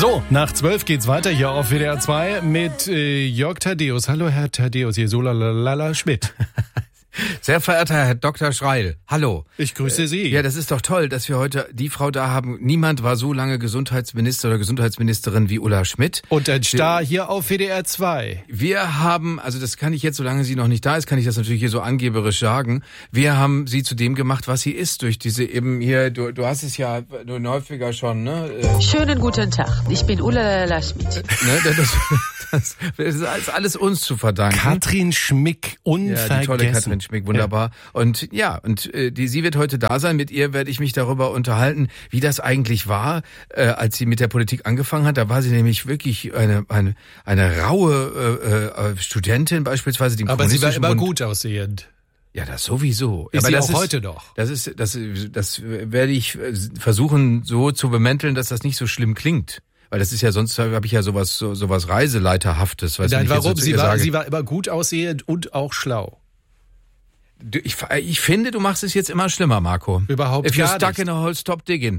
So, nach 12 geht's weiter hier auf WDR 2 mit Jörg Thaddeus. Hallo Herr Thaddeus, hier Solalala Schmidt. Sehr verehrter Herr Dr. Schreil, hallo. Ich grüße Sie. Ja, das ist doch toll, dass wir heute die Frau da haben. Niemand war so lange Gesundheitsminister oder Gesundheitsministerin wie Ulla Schmidt. Und ein Star hier auf WDR 2. Wir haben, also das kann ich jetzt, solange sie noch nicht da ist, kann ich das natürlich hier so angeberisch sagen. Wir haben sie zu dem gemacht, was sie ist, durch diese eben hier, du hast es ja nur häufiger schon, ne? Schönen guten Tag, ich bin Ulla Schmidt. Ne, das ist alles uns zu verdanken. Katrin Schmick, unvergessen. Ja, die tolle Katrin Schmick, wunderbar. Ja. Und sie wird heute da sein. Mit ihr werde ich mich darüber unterhalten, wie das eigentlich war, als sie mit der Politik angefangen hat. Da war sie nämlich wirklich eine raue Studentin beispielsweise. Aber sie war immer gut aussehend. Ja, das sowieso. Ist aber sie das auch heute doch. Das werde ich versuchen so zu bemänteln, dass das nicht so schlimm klingt. Weil das ist ja, sonst habe ich ja sowas Reiseleiterhaftes. Nein, warum? Sie war immer gut aussehend und auch schlau. Ich finde, du machst es jetzt immer schlimmer, Marco. Überhaupt If gar you're stuck nicht. in a hole, stop digging.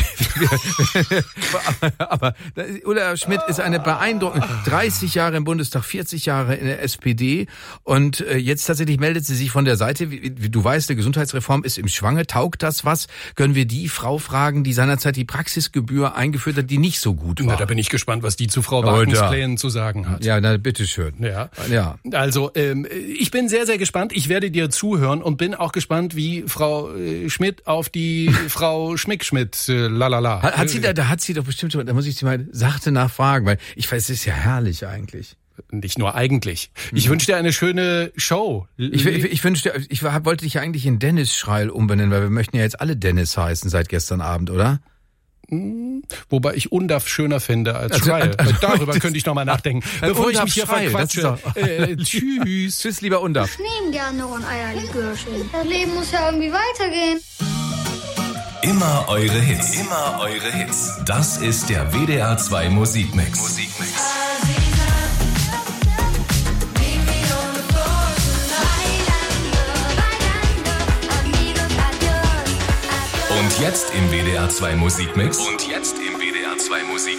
aber Ulla Schmidt ist eine beeindruckende, 30 Jahre im Bundestag, 40 Jahre in der SPD und jetzt tatsächlich meldet sie sich von der Seite. Wie du weißt, eine Gesundheitsreform ist im Schwange. Taugt das was? Können wir die Frau fragen, die seinerzeit die Praxisgebühr eingeführt hat, die nicht so gut war? Na, da bin ich gespannt, was die zu Frau Wagens Plänen zu sagen hat. Ja, na, bitteschön. Ja. Also, ich bin sehr, sehr gespannt. Ich werde dir zuhören und bin auch gespannt, wie Frau Schmidt auf die Frau Schmick-Schmidt lalala. Hat sie doch bestimmt schon, da muss ich sie mal sachte nachfragen, weil ich weiß, es ist ja herrlich eigentlich. Nicht nur eigentlich. Ich wünsche dir eine schöne Show. Ich wollte dich ja eigentlich in Dennis Schreil umbenennen, weil wir möchten ja jetzt alle Dennis heißen seit gestern Abend, oder? Wobei ich Undaf schöner finde als Schreil. Darüber könnte ich noch mal nachdenken. Bevor ich mich hier verquatsche. Tschüss. Tschüss, lieber Undaf. Ich nehme gerne noch ein Eierlikörchen. Das Leben muss ja irgendwie weitergehen. Immer eure Hits. Immer eure Hits. Das ist der WDR 2 Musikmix. Und jetzt im WDR 2 Musikmix.